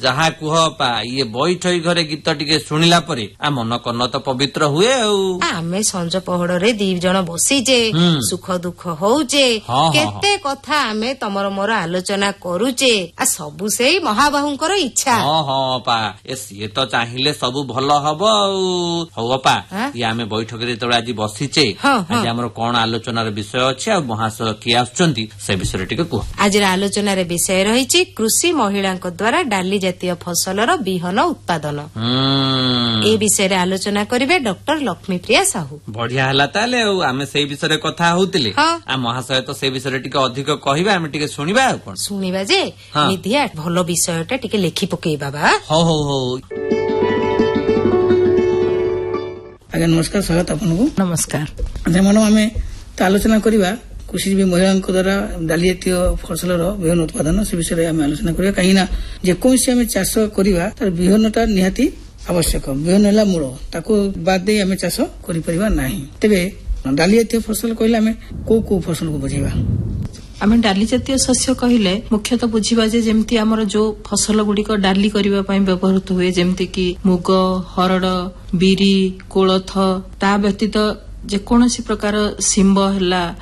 ଯାହା କୁହ ପା ଇଏ ବୈଠଇ ଘରେ ଗୀତ ଟିକେ ଶୁଣିଲା ପରେ ମନ କର୍ଣ୍ଣ ତ ପବିତ୍ର ହୁଏ ଆଉ। ଆମେ ସଞ୍ଜ ପହଡରେ 2 ଜଣ ବସିଛେ, ସୁଖ ଦୁଃଖ ହଉଛେ, କେତେ କଥା ଆମେ ତମର ମୋର ଆଲୋଚନା କରୁଛେ, ସବୁ ସେଇ ମହାବାହୁଙ୍କର ଇଚ୍ଛା। ହଁ ପା ସିଏ ତ ଚାହିଁଲେ ସବୁ ଭଲ ହବ ଆଉ। ହଉ ଅପା, ଇଏ ଆମେ ବୈଠକରେ ଯେତେବେଳେ ଆଜି ବସିଛେ, ଆଜି ଆମର କଣ ଆଲୋଚନାର ବିଷୟ ଅଛି ଆଉ ମହାଶୟ କିଏ ଆସୁଛନ୍ତି ସେ ବିଷୟରେ ଟିକେ କୁହ। ଆଜିର ଆଲୋଚନାର ବିଷୟ ରହିଛି କୃଷି ମହିଳାଙ୍କ ଦ୍ୱାରା ଡାଲି ଜାତୀୟ ଫସଲର ବିହନ ଉତ୍ପାଦନ। ଏ ବିଷୟରେ ଆଲୋଚନା କରିବେ ଡକ୍ଟର ଲକ୍ଷ୍ମୀପ୍ରିୟା ସାହୁ। ବଢିଆ ହେଲା ତାହେଲେ ଆଉ ଆମେ ସେଇ ବିଷୟରେ କଥା ହଉଥିଲେ। ମହାଶୟ ତ ସେ ବିଷୟରେ ଟିକେ ଅଧିକ କହିବା, ଆମେ ଟିକେ ଶୁଣିବା ଆଉ କଣ। ଶୁଣିବା ଯେ ନିଧିଆ ଭଲ ବିଷୟଟା ଟିକେ ଲେଖି ପକେଇବା ବା। ହଉ। ଆଜ୍ଞା ନମସ୍କାର, ସ୍ୱାଗତ ଆପଣଙ୍କୁ। ନମସ୍କାର। ମ୍ୟାଡାମ ଆମେ ତ ଆଲୋଚନା କରିବା କୃଷିଜୀବୀ ମହିଳାଙ୍କ ଦ୍ୱାରା ଡାଲି ଜାତୀୟ ଫସଲର ବିହନ ଉତ୍ପାଦନ, ସେ ବିଷୟରେ ଆମେ ଆଲୋଚନା କରିବା। କାହିଁକିନା ଯେକୌଣସି ଆମେ ଚାଷ କରିବା ତାର ବିହନଟା ନିହାତି ଆବଶ୍ୟକ। ବିହନ ହେଲା ମୂଳ, ତାକୁ ବାଦ ଦେଇ ଆମେ ଚାଷ କରିପାରିବା ନାହିଁ। ତେବେ ଡାଲି ଜାତୀୟ ଫସଲ କହିଲେ ଆମେ କୋଉ ଫସଲକୁ ବୁଝେଇବା? ଆମେ ଡାଲି ଜାତୀୟ ଶସ୍ୟ କହିଲେ ମୁଖ୍ୟତଃ ବୁଝିବା ଯେ ଯେମିତି ଆମର ଯୋଉ ଫସଲ ଗୁଡିକ ଡାଲି କରିବା ପାଇଁ ବ୍ୟବହୃତ ହୁଏ, ଯେମିତି କି ମୁଗ, ହରଡ଼, ବିରି, କୋଳଥ, ତା ବ୍ୟତୀତ ଯେକୌଣସି ପ୍ରକାର ଶିମ୍ବ ହେଲା,